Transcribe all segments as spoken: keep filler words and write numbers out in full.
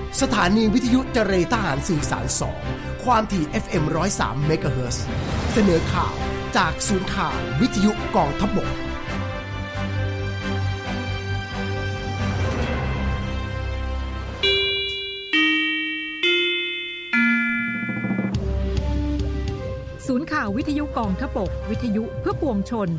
สถานีวิทยุเจรทหารสื่อสารสองความถี่ เอฟ เอ็ม หนึ่งร้อยสาม เมกะเฮิรตซ์เสนอข่าวจากศูนย์ข่าววิทยุกองทัพบกศูนย์ข่าววิทยุกองทัพบกวิทยุเพื่อปวงชน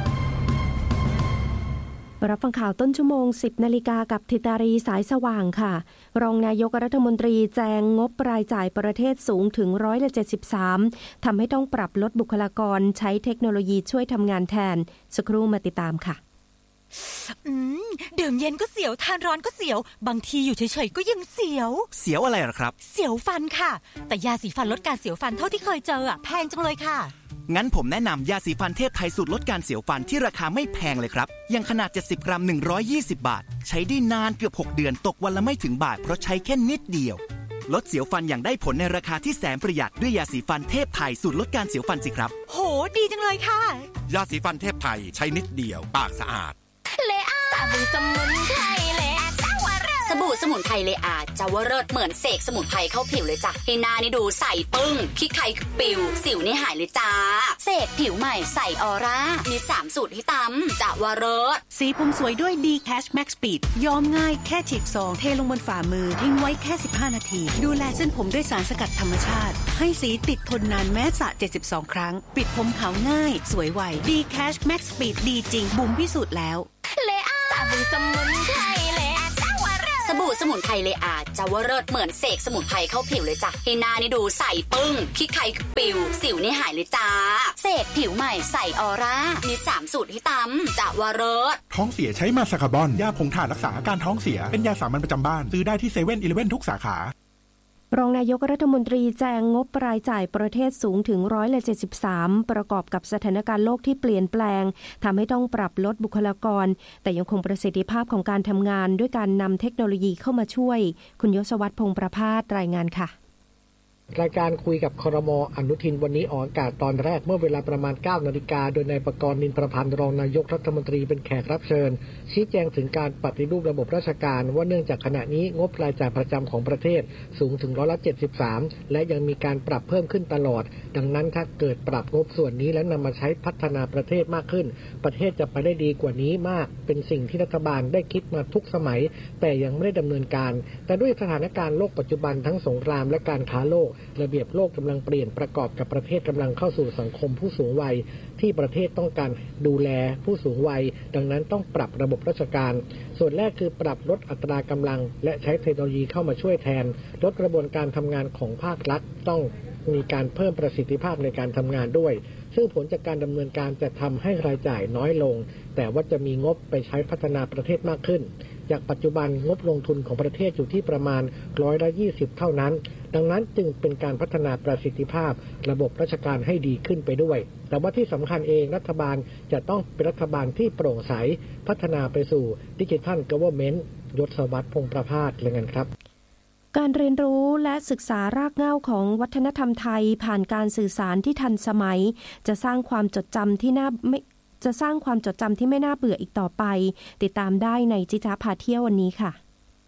รับฟังข่าวต้นชั่วโมง สิบนาฬิกากับธิตารีสายสว่างค่ะรองนายกรัฐมนตรีแจงงบรายจ่ายประเทศสูงถึงร้อยละเจ็ดสิบสามทำให้ต้องปรับลดบุคลากรใช้เทคโนโลยีช่วยทำงานแทนสักครู่มาติดตามค่ะอืมดื่มเย็นก็เสียวทานร้อนก็เสียวบางทีอยู่เฉยๆก็ยังเสียวเสียวอะไรหรอครับเสียวฟันค่ะแต่ยาสีฟันลดการเสียวฟันเท่าที่เคยเจออ่ะแพงจังเลยค่ะงั้นผมแนะนำยาสีฟันเทพไทยสูตรลดการเสียวฟันที่ราคาไม่แพงเลยครับยังขนาดเจ็ดสิบกรัมหนึ่งร้อยยี่สิบบาทใช้ได้นานเกือบหกเดือนตกวันละไม่ถึงบาทเพราะใช้แค่นิดเดียวลดเสียวฟันอย่างได้ผลในราคาที่แสนประหยัดด้วยยาสีฟันเทพไทยสูตรลดการเสียวฟันสิครับโหดีจังเลยค่ะยาสีฟันเทพไทยใช้นิดเดียวปากสะอาดเลอาสบู่สมุนไพรเลอาเจ้าวเริศสบู่สมุนไพรเลอาเจ้าวเริศเหมือนเสกสมุนไพรเข้าผิวเลยจ้ะให้หน้านี่ดูใสปึ้งขี้ไข่ปิวสิวนี่หายเลยจ้าเสกผิวใหม่ใสออร่ามีสามสูตรให้ตำเจ้าวเริศสีผมสวยด้วย D Cash Max Speed ย้อมง่ายแค่ฉีกซองเทลงบนฝ่ามือทิ้งไว้แค่สิบห้านาทีดูแลเส้นผมด้วยสารสกัดธรรมชาติให้สีติดทนนานแม้สระเจ็ดสิบสองครั้งปิดผมขาวง่ายสวยไว D Cash Max Speed ดีจริงบุ๋มพิสูจน์แล้วเลอาสบู่สมุนไพรเลอาเจ้าวเริศสบู่สมุนไพรเลอาเจ้าวเริศเหมือนเสกสมุนไพรเข้าผิวเลยจ้ะให้หน้านี่ดูใสปึ้งขี้ไข่ปิวสิวนี่หายเลยจ้าเสกผิวใหม่ใสออร่ามีสามสูตรให้ตำเจ้าวเริศท้องเสียใช้มาสคาร์บอนยาผงถ่านรักษาอาการท้องเสียเป็นยาสามัญประจำบ้านซื้อได้ที่เซเว่นอีเลฟเว่นทุกสาขารองนายกรัฐมนตรีแจงงบรายจ่ายประเทศสูงถึงร้อยละเจ็ดสิบสามประกอบกับสถานการณ์โลกที่เปลี่ยนแปลงทำให้ต้องปรับลดบุคลากรแต่ยังคงประสิทธิภาพของการทำงานด้วยการนำเทคโนโลยีเข้ามาช่วยคุณยศวัฒน์พงษ์ประภาสรายงานค่ะรายการคุยกับครม.อนุทินวันนี้ออกอากาศตอนแรกเมื่อเวลาประมาณ เก้านาฬิกาโดยนายประกรณ์ นินประพันธ์รองนายกรัฐมนตรีเป็นแขกรับเชิญชี้แจงถึงการปฏิรูประบบราชการว่าเนื่องจากขณะนี้งบรายจ่ายประจำของประเทศสูงถึงร้อยละเจ็ดสิบสามและยังมีการปรับเพิ่มขึ้นตลอดดังนั้นถ้าเกิดปรับงบส่วนนี้และนำมาใช้พัฒนาประเทศมากขึ้นประเทศจะไปได้ดีกว่านี้มากเป็นสิ่งที่รัฐบาลได้คิดมาทุกสมัยแต่ยังไม่ได้ดำเนินการแต่ด้วยสถานการณ์โลกปัจจุบันทั้งสงครามและการค้าโลกระเบียบโลกกำลังเปลี่ยนประกอบกับประเทศกำลังเข้าสู่สังคมผู้สูงวัยที่ประเทศต้องการดูแลผู้สูงวัยดังนั้นต้องปรับระบบราชการส่วนแรกคือปรับลดอัตรากำลังและใช้เทคโนโลยีเข้ามาช่วยแทนลดกระบวนการทำงานของภาครัฐต้องมีการเพิ่มประสิทธิภาพในการทำงานด้วยซึ่งผลจากการดำเนินการจะทำให้รายจ่ายน้อยลงแต่ว่าจะมีงบไปใช้พัฒนาประเทศมากขึ้นจากปัจจุบันงบลงทุนของประเทศอยู่ที่ประมาณร้อยละยี่สิบเท่านั้นดังนั้นจึงเป็นการพัฒนาประสิทธิภาพระบบราชการให้ดีขึ้นไปด้วยแต่ว่าที่สำคัญเองรัฐบาลจะต้องเป็นรัฐบาลที่โปร่งใสพัฒนาไปสู่ดิจิทัลกัฟเวอร์เมนต์ยศวัฒน์พงษ์ประภาสรายงานครับการเรียนรู้และศึกษารากเหง้าของวัฒนธรรมไทยผ่านการสื่อสารที่ทันสมัยจะสร้างความจดจำที่น่าไม่จะสร้างความจดจำที่ไม่น่าเบื่ออีกต่อไปติดตามได้ในจิจ๊ะพาเที่ยววันนี้ค่ะ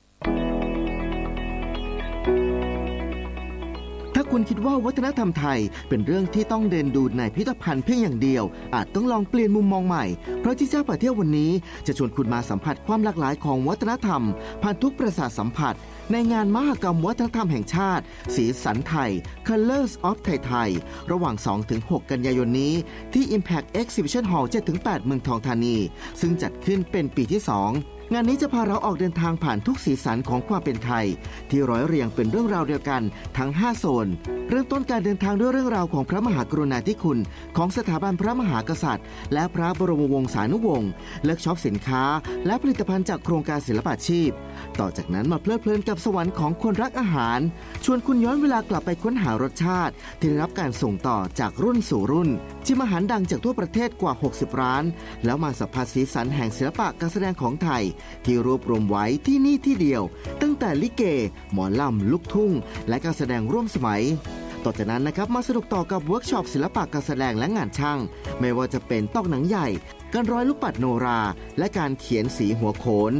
ถ้าคุณคิดว่าวัฒนธรรมไทยเป็นเรื่องที่ต้องเดินดูในพิพิธภัณฑ์เพียงอย่างเดียวอาจต้องลองเปลี่ยนมุมมองใหม่เพราะจิจ๊ะพาเที่ยววันนี้จะชวนคุณมาสัมผัสความหลากหลายของวัฒนธรรมผ่านทุกประสาทสัมผัสในงานมหกรรมวัฒนธรรมแห่งชาติสีสันไทย Colors of Thai Thai ระหว่าง สองถึงหก กันยายนนี้ที่ Impact Exhibition Hall เจ็ดถึงแปด เมืองทองธานีซึ่งจัดขึ้นเป็นปีที่สองงานนี้จะพาเราออกเดินทางผ่านทุกสีสันของความเป็นไทยที่ร้อยเรียงเป็นเรื่องราวเดียวกันทั้งห้าโซนเริ่มต้นการเดินทางด้วยเรื่องราวของพระมหากรุณาธิคุณของสถาบันพระมหากษัตริย์และพระบรมวงศานุวงศ์เลือกช็อปสินค้าและผลิตภัณฑ์จากโครงการศิลปาชีพต่อจากนั้นมาเพลิดเพลินกับสวรรค์ของคนรักอาหารชวนคุณย้อนเวลากลับไปค้นหารสชาติที่ได้รับการส่งต่อจากรุ่นสู่รุ่นชิมอาหารดังจากทั่วประเทศกว่าหกสิบร้านแล้วมาสัมผัสสีสันแห่งศิลปะการแสดงของไทยที่รวบรวมไว้ที่นี่ที่เดียวตั้งแต่ลิเกหมอลำลูกทุ่งและการแสดงร่วมสมัยต่อจากนั้นนะครับมาสนุกต่อกับเวิร์กช็อปศิลปะการแสดงและงานช่างไม่ว่าจะเป็นตอกหนังใหญ่การร้อยลูกปัดโนราและการเขียนสีหัวโขน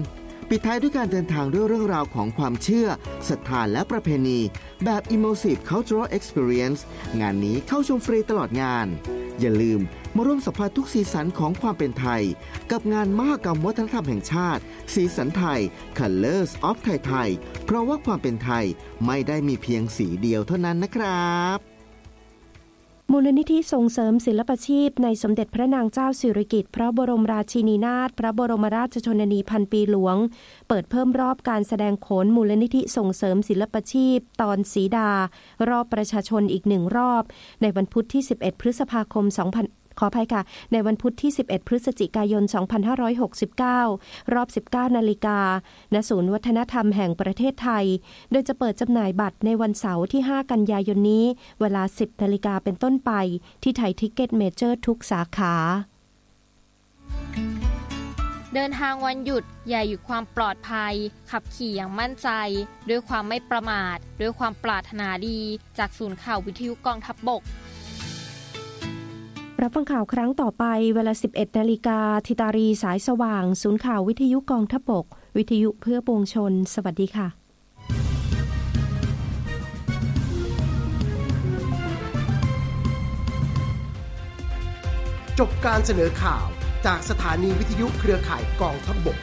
ปิดท้ายด้วยการเดินทางด้วยเรื่องราวของความเชื่อศรัทธาและประเพณีแบบ Immersive Cultural Experience งานนี้เข้าชมฟรีตลอดงานอย่าลืมมาร่วมสัมผัสทุกสีสันของความเป็นไทยกับงานมหกรรมวัฒนธรรมแห่งชาติสีสันไทย Colors of Thai Thai เพราะว่าความเป็นไทยไม่ได้มีเพียงสีเดียวเท่านั้นนะครับมูลนิธิส่งเสริมศิลปาชีพในสมเด็จพระนางเจ้าสิริกิติ์พระบรมราชินีนาถพระบรมราชชนนีพันปีหลวงเปิดเพิ่มรอบการแสดงโขนมูลนิธิส่งเสริมศิลปาชีพตอนสีดารอบประชาชนอีกหนึ่งรอบในวันพุธที่สิบเอ็ดพฤษภาคมสองพันขออภัยค่ะในวันพุธที่สิบเอ็ดพฤศจิกายนสองพันห้าร้อยหกสิบเก้ารอบสิบเก้านาฬิกาณศูนย์วัฒนธรรมแห่งประเทศไทยโดยจะเปิดจำหน่ายบัตรในวันเสาร์ที่ห้ากันยายนนี้เวลาสิบนาฬิกาเป็นต้นไปที่ไทยทิกเก็ตเมเจอร์ทุกสาขาเดินทางวันหยุดอย่าหยุดความปลอดภัยขับขี่อย่างมั่นใจด้วยความไม่ประมาทด้วยความปรารถนาดีจากศูนย์ข่าววิทยุกองทัพบกรับฟังข่าวครั้งต่อไปเวลา สิบเอ็ดนาฬิกา ธิตารีสายสว่างศูนย์ข่าววิทยุกองทัพบกวิทยุเพื่อปวงชนสวัสดีค่ะจบการเสนอข่าวจากสถานีวิทยุเครือข่ายกองทัพบก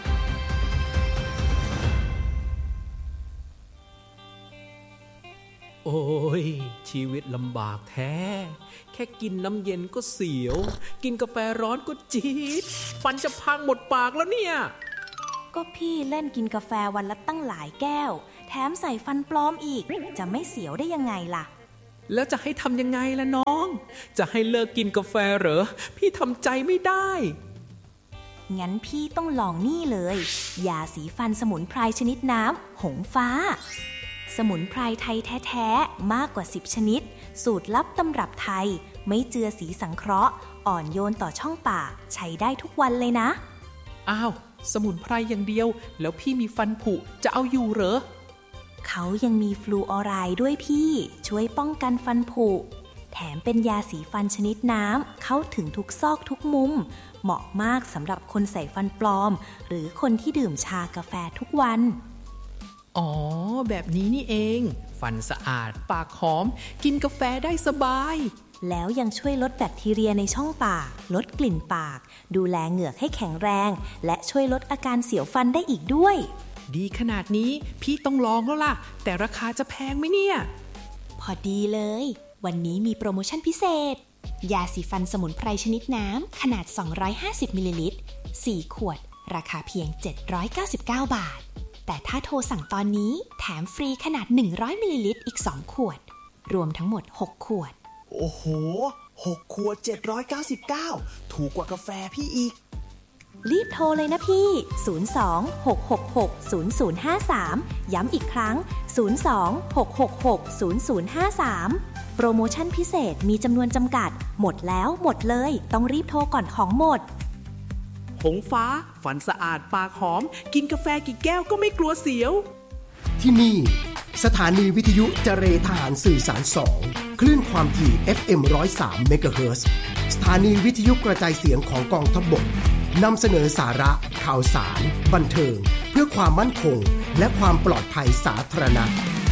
โอ้ยชีวิตลำบากแท้แค่กินน้ำเย็นก็เสียวกินกาแฟร้อนก็จี๊ดฟันจะพังหมดปากแล้วเนี่ยก็พี่เล่นกินกาแฟวันละตั้งหลายแก้วแถมใส่ฟันปลอมอีกจะไม่เสียวได้ยังไงล่ะแล้วจะให้ทำยังไงล่ะน้องจะให้เลิกกินกาแฟเหรอพี่ทำใจไม่ได้งั้นพี่ต้องลองนี่เลยยาสีฟันสมุนไพรชนิดน้ำหงฟ้าสมุนไพรไทยแท้ๆมากกว่าสิบชนิดสูตรลับตำรับไทยไม่เจือสีสังเคราะห์อ่อนโยนต่อช่องปากใช้ได้ทุกวันเลยนะอ้าวสมุนไพรอย่างเดียวแล้วพี่มีฟันผุจะเอาอยู่เหรอเขายังมีฟลูออไรด์ด้วยพี่ช่วยป้องกันฟันผุแถมเป็นยาสีฟันชนิดน้ำเข้าถึงทุกซอกทุกมุมเหมาะมากสำหรับคนใส่ฟันปลอมหรือคนที่ดื่มชากาแฟทุกวันอ๋อแบบนี้นี่เองฟันสะอาดปากหอมกินกาแฟได้สบายแล้วยังช่วยลดแบคทีเรียในช่องปากลดกลิ่นปากดูแลเหงือกให้แข็งแรงและช่วยลดอาการเสียวฟันได้อีกด้วยดีขนาดนี้พี่ต้องลองแล้วล่ะแต่ราคาจะแพงไหมเนี่ยพอดีเลยวันนี้มีโปรโมชั่นพิเศษยาสีฟันสมุนไพรชนิดน้ำขนาดสองร้อยห้าสิบมิลลิลิตรสี่ขวดราคาเพียงเจ็ดร้อยเก้าสิบเก้าบาทแต่ถ้าโทรสั่งตอนนี้แถมฟรีขนาดหนึ่งร้อยมิลลิลิตรอีกสองขวดรวมทั้งหมดหกขวดโอ้โหหกขวดเจ็ดร้อยเก้าสิบเก้าถูกกว่ากาแฟพี่อีกรีบโทรเลยนะพี่ศูนย์ สอง หก หก หก ศูนย์ ศูนย์ ห้า สามย้ำอีกครั้งศูนย์ สอง หก หก หก ศูนย์ ศูนย์ ห้า สามโปรโมชั่นพิเศษมีจำนวนจำกัดหมดแล้วหมดเลยต้องรีบโทรก่อนของหมดหงฟ้าฟันสะอาดปากหอมกินกาแฟกี่แก้วก็ไม่กลัวเสียวที่นี่สถานีวิทยุเจรทหารสื่อสารสองคลื่นความถี่ เอฟ เอ็ม หนึ่งร้อยสาม เมกะเฮิรตซ์สถานีวิทยุกระจายเสียงของกองทัพบกนำเสนอสาระข่าวสารบันเทิงเพื่อความมั่นคงและความปลอดภัยสาธารณะ